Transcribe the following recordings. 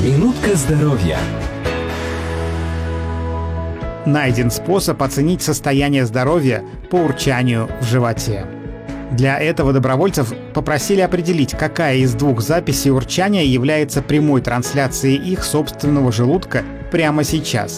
Минутка здоровья. Найден способ оценить состояние здоровья по урчанию в животе. Для этого добровольцев попросили определить, какая из двух записей урчания является прямой трансляцией их собственного желудка прямо сейчас.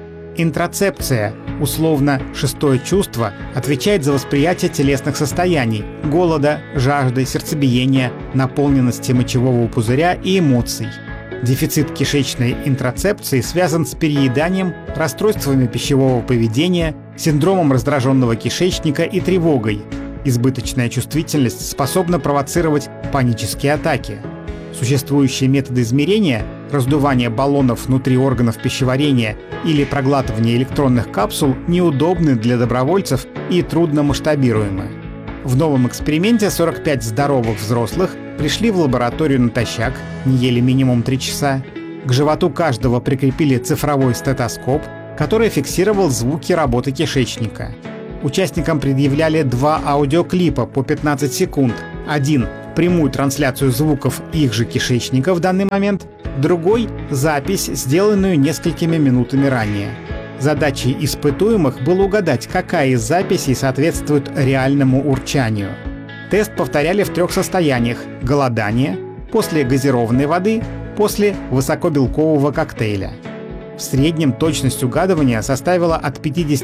Интроцепция, условно шестое чувство, отвечает за восприятие телесных состояний – голода, жажды, сердцебиения, наполненности мочевого пузыря и эмоций. Дефицит кишечной интроцепции связан с перееданием, расстройствами пищевого поведения, синдромом раздраженного кишечника и тревогой. Избыточная чувствительность способна провоцировать панические атаки. Существующие методы измерения – раздувание баллонов внутри органов пищеварения или проглатывание электронных капсул – неудобны для добровольцев и трудно масштабируемы. В новом эксперименте 45 здоровых взрослых пришли в лабораторию натощак, не ели минимум 3 часа. К животу каждого прикрепили цифровой стетоскоп, который фиксировал звуки работы кишечника. Участникам предъявляли 2 аудиоклипа по 15 секунд. Один – прямую трансляцию звуков их же кишечника в данный момент, другой – запись, сделанную несколькими минутами ранее. Задачей испытуемых было угадать, какая из записей соответствует реальному урчанию. Тест повторяли в 3 состояниях – голодание, после газированной воды, после высокобелкового коктейля. В среднем точность угадывания составила от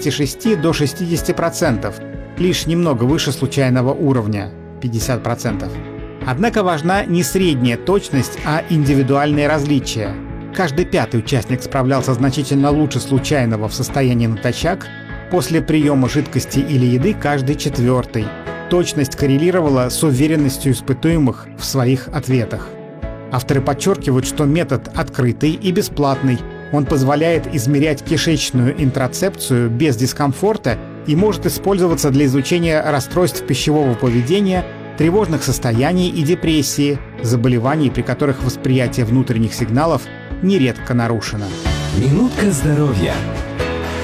56 до 60%, лишь немного выше случайного уровня – 50%. Однако важна не средняя точность, а индивидуальные различия. Каждый 5-й участник справлялся значительно лучше случайного в состоянии натощак, после приема жидкости или еды каждый 4-й. Точность коррелировала с уверенностью испытуемых в своих ответах. Авторы подчеркивают, что метод открытый и бесплатный. Он позволяет измерять кишечную интроцепцию без дискомфорта и может использоваться для изучения расстройств пищевого поведения, тревожных состояний и депрессии, заболеваний, при которых восприятие внутренних сигналов нередко нарушено. Минутка здоровья.